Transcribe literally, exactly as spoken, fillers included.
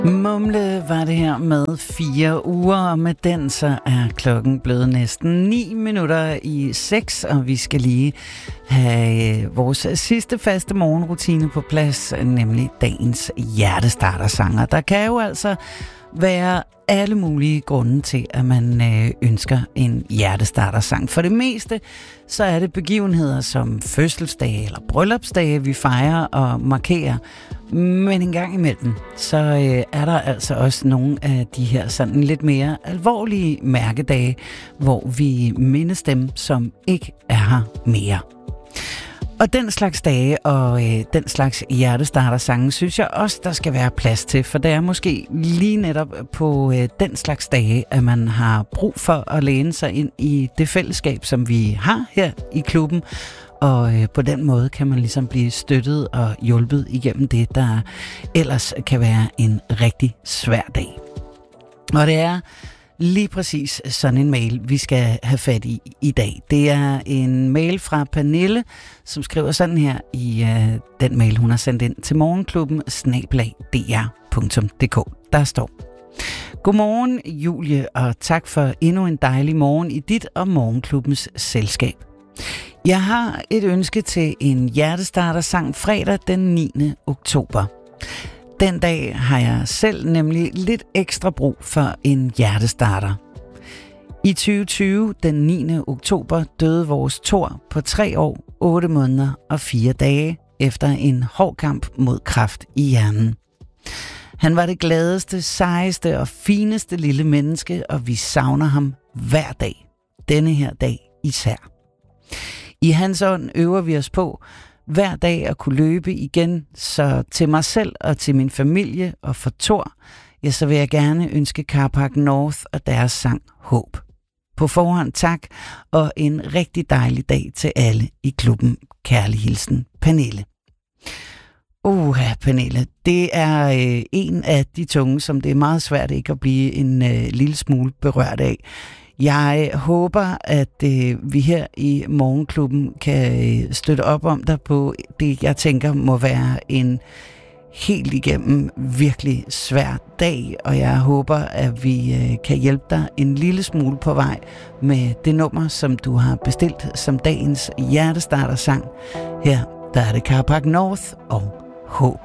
Mumle var det her med fire uger, og med den så er klokken blevet næsten ni minutter i seks, og vi skal lige have vores sidste faste morgenrutine på plads, nemlig dagens hjertestartersanger. Der kan jo altså være alle mulige grunde til, at man øh, ønsker en hjertestartersang. For det meste, så er det begivenheder som fødselsdage eller bryllupsdage, vi fejrer og markerer. Men en gang imellem, så øh, er der altså også nogle af de her sådan lidt mere alvorlige mærkedage, hvor vi mindes dem, som ikke er her mere. Og den slags dage og øh, den slags hjertestartersange, synes jeg også, der skal være plads til. For det er måske lige netop på øh, den slags dage, at man har brug for at læne sig ind i det fællesskab, som vi har her i klubben. Og øh, på den måde kan man ligesom blive støttet og hjulpet igennem det, der ellers kan være en rigtig svær dag. Og det er lige præcis sådan en mail, vi skal have fat i i dag. Det er en mail fra Pernille, som skriver sådan her i øh, den mail, hun har sendt ind til morgenklubben snabel-a d r punktum d k. Der står: Godmorgen, Julie, og tak for endnu en dejlig morgen i dit og morgenklubbens selskab. Jeg har et ønske til en hjertestartersang fredag den niende oktober. Den dag har jeg selv nemlig lidt ekstra brug for en hjertestarter. I tyve tyve, den niende oktober, døde vores Thor på tre år, otte måneder og fire dage efter en hård kamp mod kræft i hjernen. Han var det gladeste, sejeste og fineste lille menneske, og vi savner ham hver dag. Denne her dag især. I hans ånd øver vi os på hver dag at kunne løbe igen, så til mig selv og til min familie og for Thor, ja, så vil jeg gerne ønske Carpark North og deres sang Håb. På forhånd tak, og en rigtig dejlig dag til alle i klubben. Kærlig hilsen, Pernille. Uha, Pernille, det er øh, en af de tunge, som det er meget svært ikke at blive en øh, lille smule berørt af. Jeg håber, at øh, vi her i morgenklubben kan øh, støtte op om dig på det, jeg tænker må være en helt igennem virkelig svær dag, og jeg håber, at vi øh, kan hjælpe dig en lille smule på vej med det nummer, som du har bestilt som dagens hjertestartersang. Her der er det Carpark North og Håb.